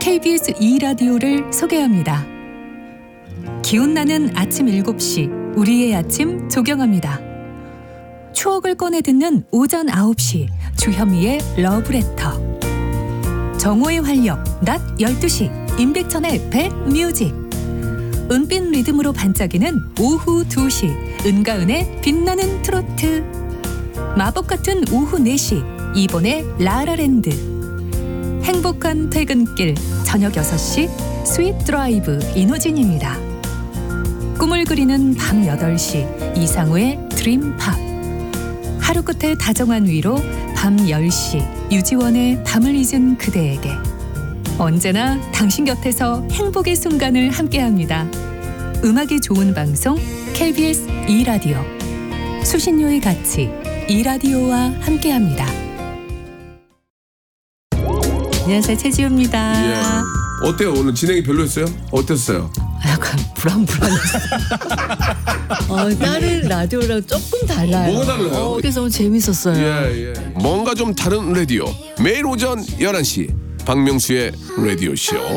KBS 2라디오를 소개합니다. 기운나는 아침 7시 우리의 아침 조경합니다. 추억을 꺼내 듣는 오전 9시 주현미의 러브레터. 정오의 활력 낮 12시 임백천의 백뮤직. 은빛 리듬으로 반짝이는 오후 2시 은가은의 빛나는 트로트. 마법 같은 오후 4시 이본의 라라랜드. 행복한 퇴근길 저녁 6시 스윗 드라이브 이노진입니다. 꿈을 그리는 밤 8시 이상우의 드림팝. 하루 끝에 다정한 위로 밤 10시 유지원의 밤을 잊은 그대에게. 언제나 당신 곁에서 행복의 순간을 함께합니다. 음악이 좋은 방송 KBS 2라디오. 수신료의 가치 2라디오와 함께합니다. 안녕하세요, 최지우입니다. 예. 어때요? 오늘 진행이 별로였어요? 어땠어요? 약간 불안불안했어요. 다른 라디오랑 조금 달라요. 뭐가 달라요? 그래서 너무 재밌었어요. 예. 뭔가 좀 다른 라디오. 매일 오전 11시 박명수의 라디오쇼.